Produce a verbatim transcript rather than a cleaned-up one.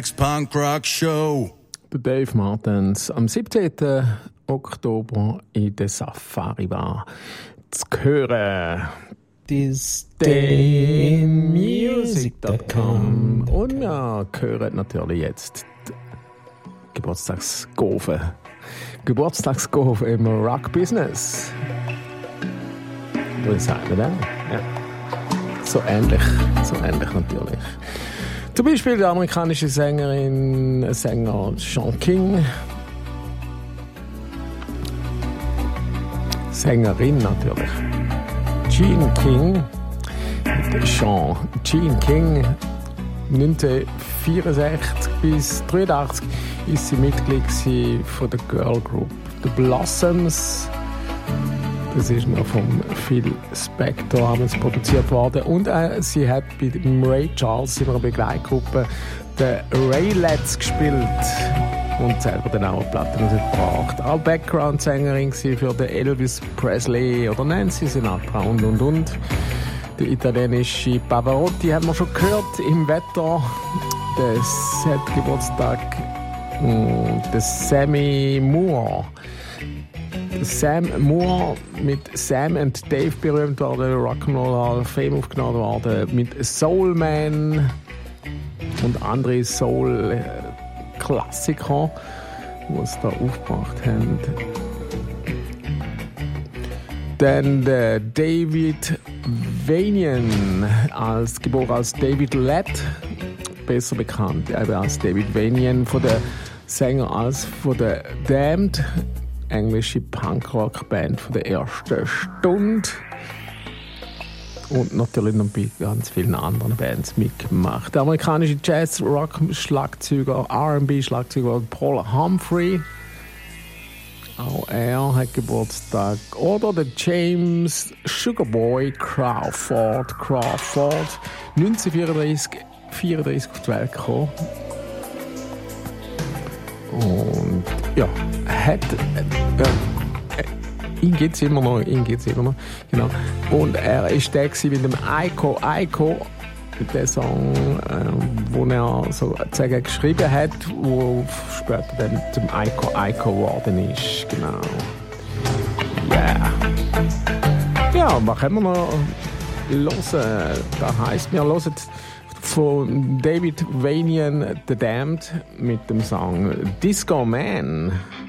Punk Rock Show. Der Dave Martens am siebzehnten Oktober in der Safari Bar zu hören. Disdaymusic Punkt com. Und wir hören natürlich jetzt die Geburtstagsgove. Geburtstagsgove im Rock-Business. Würde ich sagen, oder? Ja. So ähnlich, so ähnlich natürlich. Zum Beispiel die amerikanische Sängerin, Sänger Sean King. Sängerin natürlich. Gene King. Mit Sean. Gene King. neunzehnhundertvierundsechzig bis dreiundachtzig ist sie Mitglied von der Girl Group The Blossoms. Das ist noch von Phil Spector damals produziert worden. Und äh, sie hat bei dem Ray Charles in einer Begleitgruppe den Raelettes gespielt und selber dann auch Platten rausgebracht. Auch Background-Sängerin für den Elvis Presley oder Nancy Sinatra und und und. Der italienische Pavarotti haben wir schon gehört im Wetter. Das hat Geburtstag mh, der Sammy Moore. Sam Moore, mit Sam and Dave berühmt worden, Rock'n'Roll Hall of Fame aufgenommen worden, mit Soul Man und andere Soul-Klassiker, die es da aufgebracht haben. Dann der David Vanian, als, geboren als David Lett, besser bekannt eben als David Vanian, von der Sänger als von der Damned, englische Punkrock-Band von der ersten Stunde. Und natürlich noch bei ganz vielen anderen Bands mitgemacht. Der amerikanische Jazz-Rock-Schlagzeuger, R and B-Schlagzeuger Paul Humphrey. Auch er hat Geburtstag. Oder der James Sugarboy Crawford. Crawford. neunzehnhundertvierunddreißig vierunddreißig auf die Welt gekommen. Und ja, hat äh, äh, ihn gibt's immer noch, ihn gibt's immer noch, genau. Und er ist der gewesen mit dem Aiko Aiko, mit dem Song, äh, wo er sozusagen geschrieben hat, wo später dann zum Aiko Aiko geworden ist, genau. Yeah. Ja, was können wir noch hören? Das heisst, wir hören von David Vanian, The Damned, mit dem Song Disco Man.